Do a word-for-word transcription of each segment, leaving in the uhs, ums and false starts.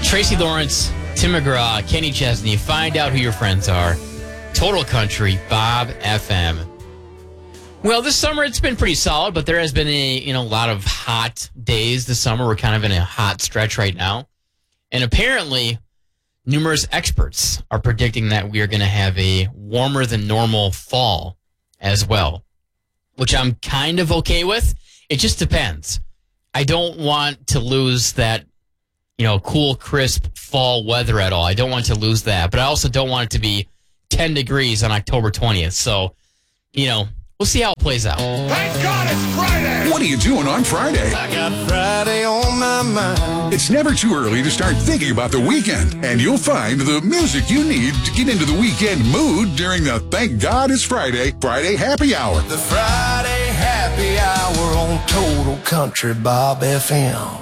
Tracy Lawrence, Tim McGraw, Kenny Chesney. Find out who your friends are. Total Country, Bob F M. Well, this summer it's been pretty solid, but there has been a you know a lot of hot days this summer. We're kind of in a hot stretch right now. And apparently, numerous experts are predicting that we are going to have a warmer than normal fall as well, which I'm kind of okay with. It just depends. I don't want to lose that, you know, cool, crisp fall weather at all. I don't want to lose that, but I also don't want it to be ten degrees on October twentieth. So, you know, we'll see how it plays out. Thank God it's Friday! What are you doing on Friday? I got Friday on my mind. It's never too early to start thinking about the weekend, and you'll find the music you need to get into the weekend mood during the Thank God It's Friday Friday Happy Hour. The Friday Happy Hour on Total Country Bob F M.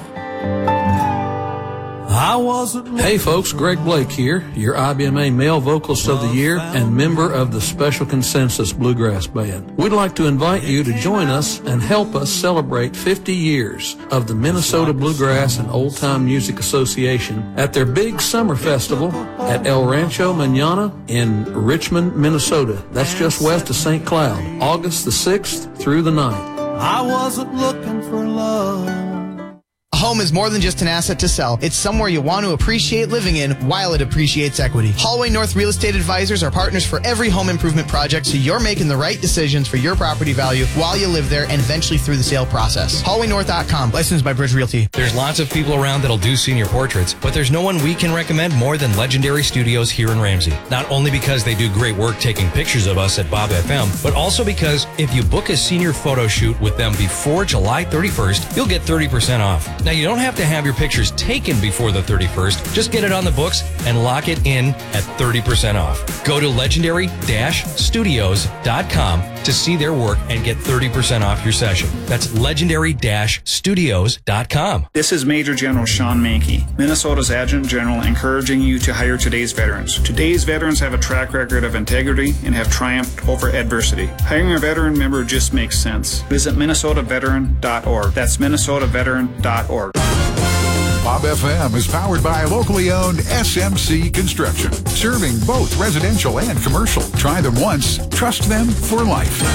I wasn't. Hey folks, Greg Blake here, your I B M A Male Vocalist of the Year and member of the Special Consensus Bluegrass Band. We'd like to invite you to join us and help us celebrate fifty years of the Minnesota Bluegrass and Old Time Music Association at their big summer festival at El Rancho Mañana in Richmond, Minnesota. That's just west of Saint Cloud, August the sixth through the ninth. I wasn't looking for love. A home is more than just an asset to sell. It's somewhere you want to appreciate living in while it appreciates equity. Hallway North Real Estate Advisors are partners for every home improvement project, so you're making the right decisions for your property value while you live there and eventually through the sale process. Hallway North dot com, licensed by Bridge Realty. There's lots of people around that'll do senior portraits, but there's no one we can recommend more than Legendary Studios here in Ramsey. Not only because they do great work taking pictures of us at Bob F M, but also because if you book a senior photo shoot with them before July thirty-first, you'll get thirty percent off. Now, you don't have to have your pictures taken before the thirty-first. Just get it on the books and lock it in at thirty percent off. Go to legendary dash studios dot com to see their work and get thirty percent off your session. That's legendary dash studios dot com. This is Major General Sean Mankey, Minnesota's Adjutant General, encouraging you to hire today's veterans. Today's veterans have a track record of integrity and have triumphed over adversity. Hiring a veteran member just makes sense. Visit minnesota veteran dot org. That's minnesota veteran dot org. Bob F M is powered by locally owned S M C Construction, serving both residential and commercial. Try them once, trust them for life.